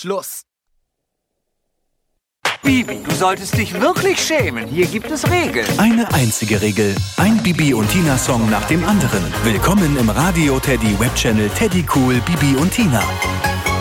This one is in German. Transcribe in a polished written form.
Schluss. Bibi, du solltest dich wirklich schämen. Hier gibt es Regeln. Eine einzige Regel. Ein Bibi und Tina Song nach dem anderen. Willkommen im Radio Teddy Webchannel Teddy Cool Bibi und Tina.